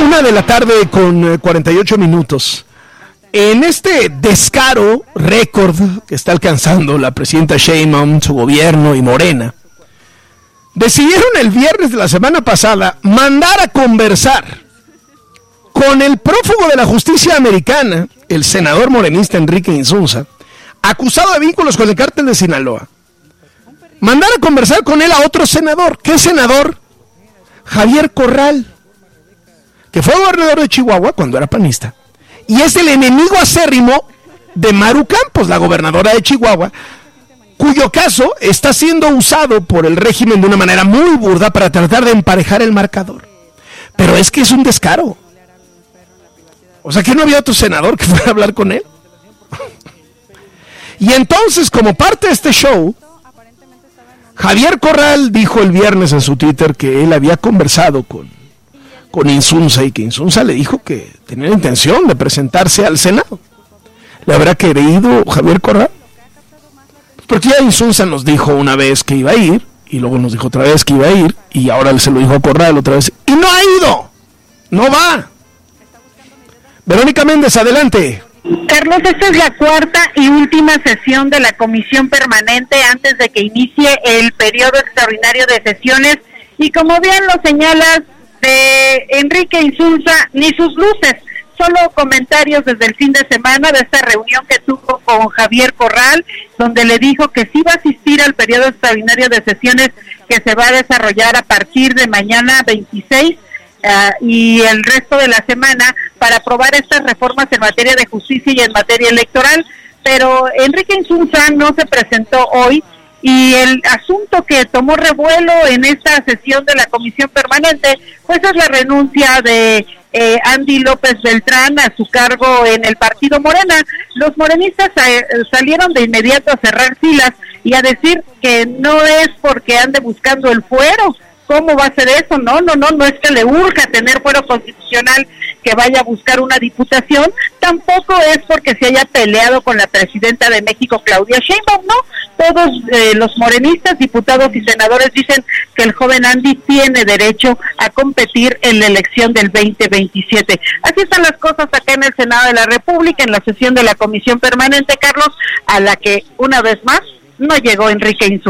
1:00 con 48 minutos. En este descaro récord que está alcanzando la presidenta Sheinbaum, su gobierno y Morena, decidieron el viernes de la semana pasada mandar a conversar con el prófugo de la justicia americana, el senador morenista Enrique Insunza, acusado de vínculos con el cártel de Sinaloa. Mandar a conversar con él a otro senador. ¿Qué senador? Javier Corral, que fue gobernador de Chihuahua cuando era panista, y es el enemigo acérrimo de Maru Campos, la gobernadora de Chihuahua, cuyo caso está siendo usado por el régimen de una manera muy burda para tratar de emparejar el marcador. Pero es que es un descaro. O sea, que no había otro senador que fuera a hablar con él. Y entonces, como parte de este show, Javier Corral dijo el viernes en su Twitter que él había conversado con Insunza y que Insunza le dijo que tenía la intención de presentarse al Senado. ¿Le habrá creído Javier Corral? Porque ya Insunza nos dijo una vez que iba a ir, y luego nos dijo otra vez que iba a ir, y ahora se lo dijo a Corral otra vez, y no ha ido, no va. Verónica Méndez, adelante. Carlos, esta es la cuarta y última sesión de la Comisión Permanente antes de que inicie el periodo extraordinario de sesiones, y como bien lo señalas, de Enrique Insunza, ni sus luces, solo comentarios desde el fin de semana de esta reunión que tuvo con Javier Corral, donde le dijo que sí va a asistir al periodo extraordinario de sesiones que se va a desarrollar a partir de mañana 26 y el resto de la semana para aprobar estas reformas en materia de justicia y en materia electoral, pero Enrique Insunza no se presentó hoy. Y el asunto que tomó revuelo en esta sesión de la Comisión Permanente, pues es la renuncia de Andy López Beltrán a su cargo en el partido Morena. Los morenistas salieron de inmediato a cerrar filas y a decir que no es porque ande buscando el fuero. ¿Cómo va a ser eso? No es que le urja tener fuero constitucional que vaya a buscar una diputación, tampoco es porque se haya peleado con la presidenta de México, Claudia Sheinbaum, no. Todos los morenistas, diputados y senadores dicen que el joven Andy tiene derecho a competir en la elección del 2027. Así están las cosas acá en el Senado de la República, en la sesión de la Comisión Permanente, Carlos, a la que una vez más no llegó Enrique Insunza.